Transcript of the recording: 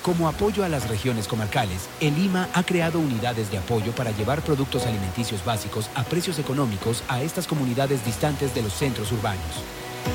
Como apoyo a las regiones comarcales, el IMA ha creado unidades de apoyo para llevar productos alimenticios básicos a precios económicos a estas comunidades distantes de los centros urbanos.